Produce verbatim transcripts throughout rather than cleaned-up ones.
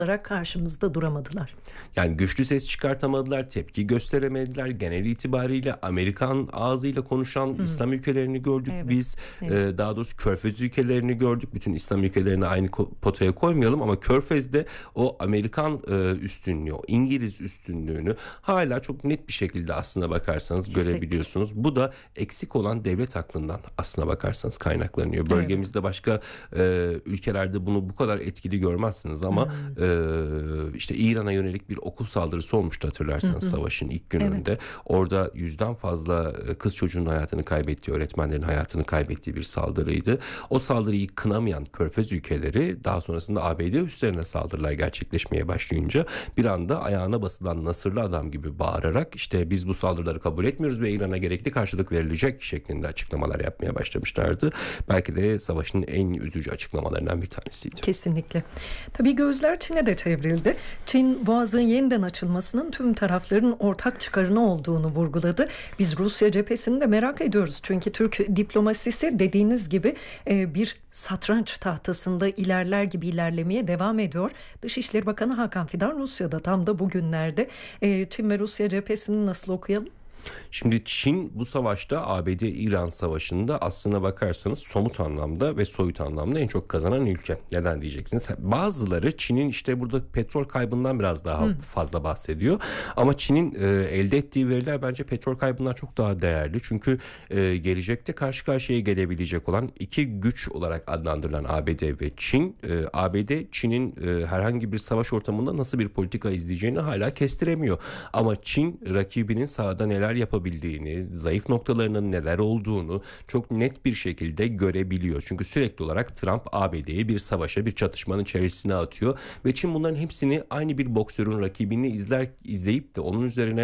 olarak karşımızda duramadılar. Yani güçlü ses çıkartamadılar, tepki gösteremediler. Genel itibariyle Amerikan ağzıyla konuşan Hı. İslam ülkelerini gördük Evet, biz. ne Ee, yazık ki. daha doğrusu Körfez ülkelerini gördük. Bütün İslam ülkelerini aynı ko- potaya koymayalım ama Körfez'de o Amerikan e, üstünlüğü, o İngiliz üstünlüğünü hala çok net bir şekilde aslına bakarsanız Hissettik. görebiliyorsunuz. Bu da eksik olan devlet aklından aslına bakarsanız kaynaklanıyor. Evet. Bölgemizde başka e, ülkelerde bunu bu kadar etkili görmezsiniz ama Hmm. e, işte İran'a yönelik bir okul saldırısı olmuştu hatırlarsanız Hı hı. savaşın ilk gününde. Evet. Orada yüzden fazla kız çocuğunun hayatını kaybettiği, öğretmenlerin hayatını kaybettiği bir saldırıydı. O saldırıyı kınamayan Körfez ülkeleri daha sonrasında A B D üslerine saldırılar gerçekleşmeye başlayınca bir anda ayağına basılan Nasırlı adam gibi bağırarak işte biz bu saldırıları kabul etmiyoruz ve İran'a gerekli karşılık verilecek şeklinde açıklamalar yapmaya başlamışlardı. Belki de savaşın en üzücü açıklamalarından bir tanesiydi. Kesinlikle. Tabii gözler Çin'e de çevrildi. Çin Boğaz'ın yeniden açılmasının tüm tarafların ortak çıkarına olduğunu vurguladı. Biz Rusya cephesini de merak ediyoruz. Çünkü Türk diplomasisi dediğiniz gibi bir satranç tahtasında ilerler gibi ilerlemeye devam ediyor. Dışişleri Bakanı Hakan Fidan Rusya'da tam da bugünlerde. Çin ve Rusya cephesini nasıl okuyalım? Şimdi Çin bu savaşta A B D-İran savaşında aslına bakarsanız somut anlamda ve soyut anlamda en çok kazanan ülke. Neden diyeceksiniz? Bazıları Çin'in işte burada petrol kaybından biraz daha Hı. fazla bahsediyor. Ama Çin'in e, elde ettiği veriler bence petrol kaybından çok daha değerli. Çünkü e, gelecekte karşı karşıya gelebilecek olan iki güç olarak adlandırılan A B D ve Çin. E, A B D Çin'in e, herhangi bir savaş ortamında nasıl bir politika izleyeceğini hala kestiremiyor. Ama Çin rakibinin sahada neler yapabildiğini, zayıf noktalarının neler olduğunu çok net bir şekilde görebiliyor. Çünkü sürekli olarak Trump A B D'yi bir savaşa, bir çatışmanın içerisine atıyor ve Çin bunların hepsini aynı bir boksörün rakibini izler izleyip de onun üzerine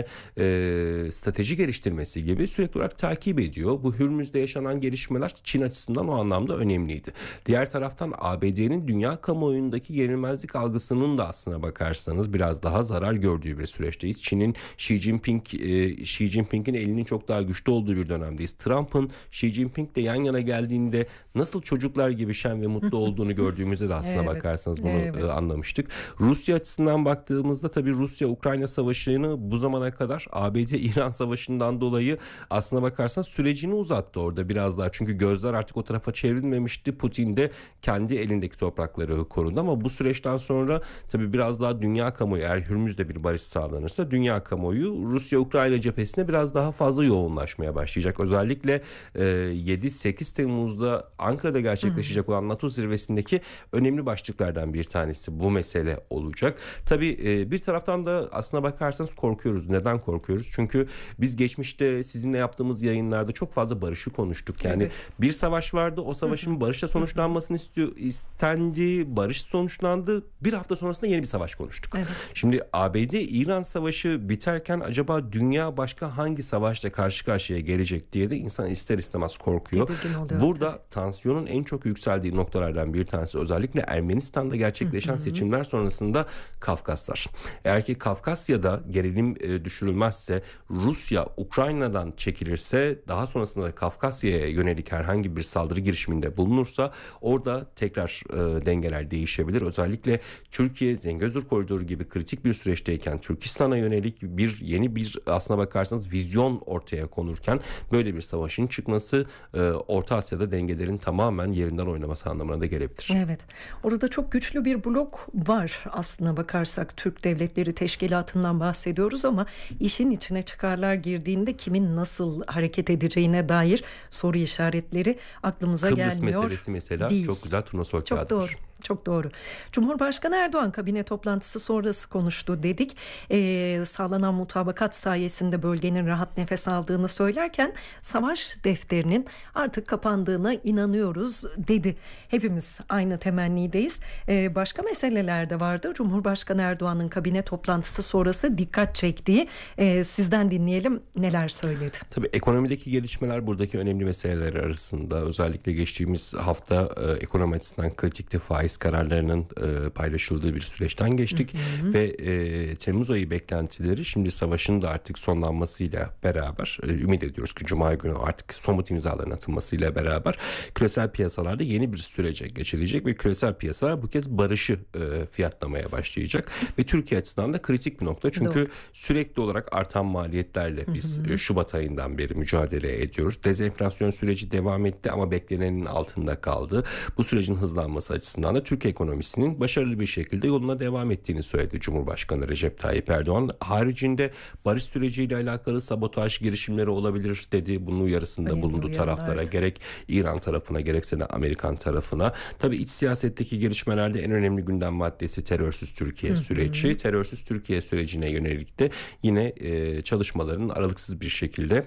e, strateji geliştirmesi gibi sürekli olarak takip ediyor. Bu Hürmüz'de yaşanan gelişmeler Çin açısından o anlamda önemliydi. Diğer taraftan A B D'nin dünya kamuoyundaki yenilmezlik algısının da aslına bakarsanız biraz daha zarar gördüğü bir süreçteyiz. Çin'in Xi Jinping e, Xi Jinping'in elinin çok daha güçlü olduğu bir dönemdeyiz. Trump'ın Xi Jinping'le yan yana geldiğinde nasıl çocuklar gibi şen ve mutlu olduğunu gördüğümüzde de aslına Evet, bakarsanız bunu evet. e, anlamıştık. Rusya açısından baktığımızda tabii Rusya-Ukrayna savaşını bu zamana kadar A B D-İran savaşından dolayı aslına bakarsanız sürecini uzattı orada biraz daha. Çünkü gözler artık o tarafa çevrilmemişti. Putin de kendi elindeki toprakları korudu ama bu süreçten sonra tabii biraz daha dünya kamuoyu, eğer Hürmüz'de bir barış sağlanırsa dünya kamuoyu Rusya-Ukrayna cephesine biraz daha fazla yoğunlaşmaya başlayacak. Özellikle e, yedi sekiz Temmuz'da Ankara'da gerçekleşecek olan NATO zirvesindeki önemli başlıklardan bir tanesi bu mesele olacak. Tabii e, bir taraftan da aslına bakarsanız korkuyoruz. Neden korkuyoruz? Çünkü biz geçmişte sizinle yaptığımız yayınlarda çok fazla barışı konuştuk. Yani Evet. bir savaş vardı. O savaşın barışla sonuçlanmasını istiyor, istendi. Barış sonuçlandı. Bir hafta sonrasında yeni bir savaş konuştuk. Evet. Şimdi A B D-İran savaşı biterken acaba dünya başka hangi savaşla karşı karşıya gelecek diye de insan ister istemez korkuyor. Oluyor, Burada tabii. tansiyonun en çok yükseldiği noktalardan bir tanesi özellikle Ermenistan'da gerçekleşen hı hı. seçimler sonrasında Kafkaslar. Eğer ki Kafkasya'da gerilim e, düşürülmezse, Rusya Ukrayna'dan çekilirse, daha sonrasında da Kafkasya'ya yönelik herhangi bir saldırı girişiminde bulunursa orada tekrar e, dengeler değişebilir. Özellikle Türkiye Zengezur Koridoru gibi kritik bir süreçteyken Türkistan'a yönelik bir yeni bir aslına bakarsanız vizyon ortaya konurken böyle bir savaşın çıkması e, Orta Asya'da dengelerin tamamen yerinden oynaması anlamına da gelebilir. Evet. Orada çok güçlü bir blok var aslına bakarsak. Türk Devletleri Teşkilatı'ndan bahsediyoruz ama işin içine çıkarlar girdiğinde kimin nasıl hareket edeceğine dair soru işaretleri aklımıza Kıbrıs gelmiyor. Kıbrıs meselesi mesela değil. çok güzel turnusol Çok kağıdıdır. doğru. Çok doğru. Cumhurbaşkanı Erdoğan kabine toplantısı sonrası konuştu dedik. Ee, sağlanan mutabakat sayesinde bölgenin rahat nefes aldığını söylerken savaş defterinin artık kapandığına inanıyoruz dedi. Hepimiz aynı temennideyiz. Ee, başka meseleler de vardı. Cumhurbaşkanı Erdoğan'ın kabine toplantısı sonrası dikkat çektiği. Ee, sizden dinleyelim neler söyledi. Tabii ekonomideki gelişmeler buradaki önemli meseleler arasında. Özellikle geçtiğimiz hafta e, ekonomi açısından kritikti faiz faiz kararlarının e, paylaşıldığı bir süreçten geçtik. Hı hı. Ve e, Temmuz ayı beklentileri şimdi savaşın da artık sonlanmasıyla beraber e, ümit ediyoruz ki Cuma günü artık somut imzaların atılmasıyla beraber küresel piyasalarda yeni bir sürece geçilecek ve küresel piyasalar bu kez barışı e, fiyatlamaya başlayacak ve Türkiye açısından da kritik bir nokta. Çünkü Doğru. sürekli olarak artan maliyetlerle biz hı hı. Şubat ayından beri mücadele ediyoruz. Dezenflasyon süreci devam etti ama beklenenin altında kaldı. Bu sürecin hızlanması açısından da Türkiye ekonomisinin başarılı bir şekilde yoluna devam ettiğini söyledi Cumhurbaşkanı Recep Tayyip Erdoğan. Haricinde barış süreciyle alakalı sabotaj girişimleri olabilir dedi. Bunun uyarısında Önemli bulundu taraflara. Gerek İran tarafına gerekse de Amerikan tarafına. Tabii iç siyasetteki gelişmelerde en önemli gündem maddesi terörsüz Türkiye hı hı. süreci. Terörsüz Türkiye sürecine yönelik de yine e, çalışmaların aralıksız bir şekilde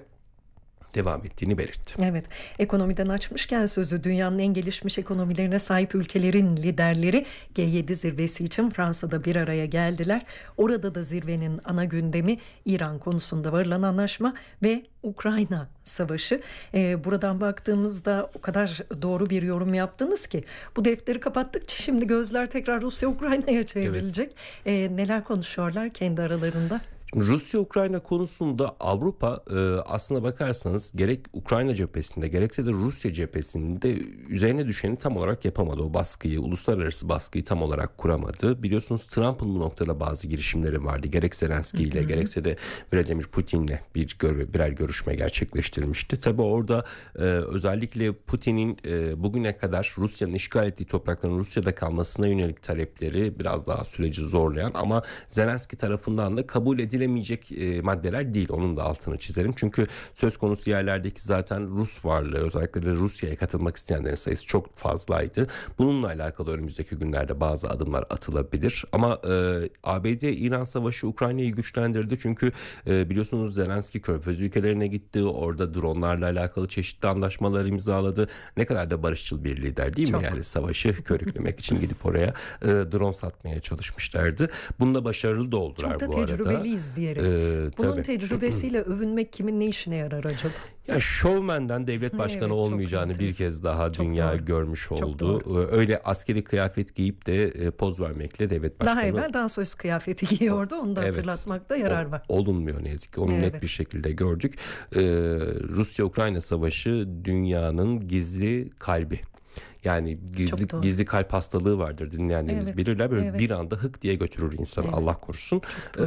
devam ettiğini belirtti. Evet, ekonomiden açmışken sözü dünyanın en gelişmiş ekonomilerine sahip ülkelerin liderleri G yedi zirvesi için Fransa'da bir araya geldiler. Orada da zirvenin ana gündemi İran konusunda varılan anlaşma ve Ukrayna savaşı. Ee, buradan baktığımızda o kadar doğru bir yorum yaptınız ki bu defteri kapattıkça şimdi gözler tekrar Rusya-Ukrayna'ya çevrilecek. Evet. Ee, neler konuşuyorlar kendi aralarında? Rusya-Ukrayna konusunda Avrupa e, aslına bakarsanız gerek Ukrayna cephesinde gerekse de Rusya cephesinde üzerine düşeni tam olarak yapamadı. O baskıyı, uluslararası baskıyı tam olarak kuramadı. Biliyorsunuz Trump'ın bu noktada bazı girişimleri vardı. Gerek Zelenski ile gerekse de Vladimir Putin'le bir gör, birer görüşme gerçekleştirmişti. Tabii orada e, özellikle Putin'in e, bugüne kadar Rusya'nın işgal ettiği toprakların Rusya'da kalmasına yönelik talepleri biraz daha süreci zorlayan ama Zelenski tarafından da kabul edilemeyecek edilemeyecek maddeler değil. Onun da altını çizelim. Çünkü söz konusu yerlerdeki zaten Rus varlığı, özellikle de Rusya'ya katılmak isteyenlerin sayısı çok fazlaydı. Bununla alakalı önümüzdeki günlerde bazı adımlar atılabilir. Ama e, A B D-İran savaşı Ukrayna'yı güçlendirdi. Çünkü e, biliyorsunuz Zelenski Körfez ülkelerine gitti. Orada dronlarla alakalı çeşitli anlaşmalar imzaladı. Ne kadar da barışçıl bir lider değil çok. mi? Yani savaşı körüklemek için gidip oraya e, drone satmaya çalışmışlardı. Bunda başarılı da oldular bu arada. Çok da tecrübeliyiz diyerek. Ee, Bunun tabii. tecrübesiyle övünmek kimin ne işine yarar acaba? Ya şovmenden devlet başkanı evet, olmayacağını bir kez daha çok dünya doğru. görmüş oldu. Öyle askeri kıyafet giyip de poz vermekle devlet başkanı... Daha evvel dansöz kıyafeti giyiyordu. Onu da evet, hatırlatmakta yarar var. Olunmuyor ne yazık ki. Onu evet. net bir şekilde gördük. Ee, Rusya-Ukrayna savaşı dünyanın gizli kalbi. Yani gizli gizli kalp hastalığı vardır, dinleyenlerimiz evet, bilirler. Böyle evet. bir anda hık diye götürür insanı evet. Allah korusun.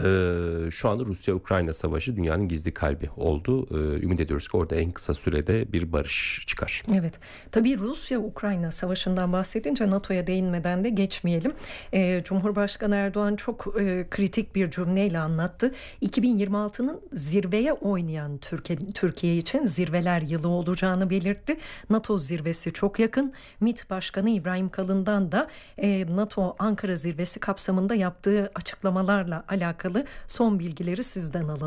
Ee, şu anda Rusya-Ukrayna savaşı dünyanın gizli kalbi oldu. Ee, ümit ediyoruz ki orada en kısa sürede bir barış çıkar. Evet. Tabii Rusya-Ukrayna savaşından bahsedince NATO'ya değinmeden de geçmeyelim. Ee, Cumhurbaşkanı Erdoğan çok e, kritik bir cümleyle anlattı. iki bin yirmi altının zirveye oynayan Türkiye, Türkiye için zirveler yılı olacağını belirtti. NATO zirvesi çok yakın. MİT Başkanı İbrahim Kalın'dan da e, NATO Ankara Zirvesi kapsamında yaptığı açıklamalarla alakalı son bilgileri sizden alalım.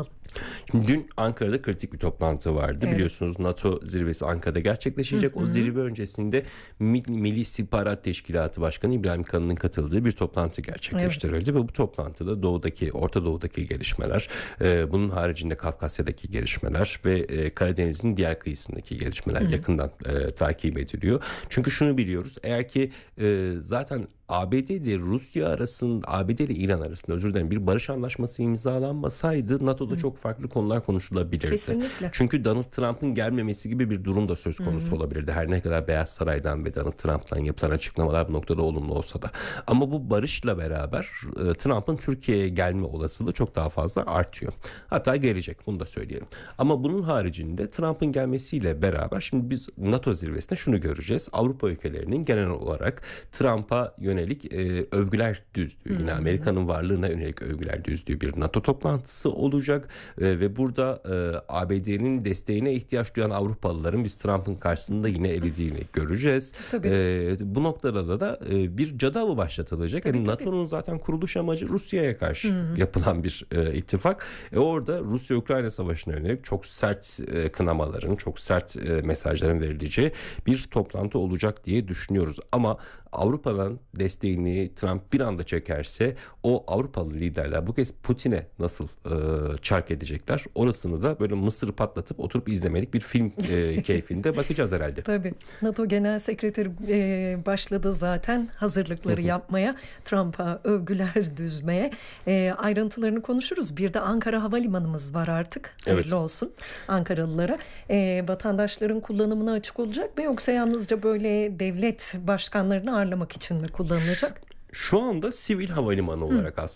Dün Ankara'da kritik bir toplantı vardı. Evet. Biliyorsunuz NATO zirvesi Ankara'da gerçekleşecek. Hı hı. O zirve öncesinde Milli İstihbarat Teşkilatı Başkanı İbrahim Kalın'ın katıldığı bir toplantı gerçekleştirildi. Evet. Ve bu toplantıda doğudaki, Orta Doğu'daki gelişmeler, e, bunun haricinde Kafkasya'daki gelişmeler ve e, Karadeniz'in diğer kıyısındaki gelişmeler hı hı. yakından e, takip ediliyor. Çünkü şunu biliyoruz. Eğer ki e, zaten A B D ile Rusya arasında, A B D ile İran arasında özür dilerim bir barış anlaşması imzalanmasaydı NATO'da Hı. çok farklı konular konuşulabilirdi. Kesinlikle. Çünkü Donald Trump'ın gelmemesi gibi bir durum da söz konusu Hı. olabilirdi. Her ne kadar Beyaz Saray'dan ve Donald Trump'tan yapılan açıklamalar bu noktada olumlu olsa da. Ama bu barışla beraber Trump'ın Türkiye'ye gelme olasılığı çok daha fazla artıyor. Hatta gelecek, bunu da söyleyelim. Ama bunun haricinde Trump'ın gelmesiyle beraber şimdi biz NATO zirvesinde şunu göreceğiz. Avrupa ülkelerinin genel olarak Trump'a yönelik e, övgüler düzdüğü, hmm. yine Amerika'nın varlığına yönelik övgüler düzdüğü bir NATO toplantısı olacak e, ve burada e, A B D'nin desteğine ihtiyaç duyan Avrupalıların biz Trump'ın karşısında yine eridiğini göreceğiz. E, bu noktada da, da e, bir cadı avı başlatılacak. Tabii, yani tabii. NATO'nun zaten kuruluş amacı Rusya'ya karşı hmm. yapılan bir e, ittifak. E, orada Rusya-Ukrayna savaşına yönelik çok sert e, kınamaların, çok sert e, mesajların verileceği bir toplantı olacak diye düşünüyoruz. Ama Avrupa'dan desteğini Trump bir anda çekerse o Avrupalı liderler bu kez Putin'e nasıl e, çark edecekler? Orasını da böyle mısır patlatıp oturup izlemelik bir film e, keyfinde bakacağız herhalde. Tabii. NATO Genel Sekreteri e, başladı zaten hazırlıkları yapmaya, Trump'a övgüler düzmeye. E, ayrıntılarını konuşuruz. Bir de Ankara Havalimanımız var artık. Hayırlı Evet. olsun Ankaralılara. E, vatandaşların kullanımına açık olacak mı, yoksa yalnızca böyle devlet başkanlarını ağırlamak için mi kullanılacak? Şu anda sivil havalimanı olarak aslında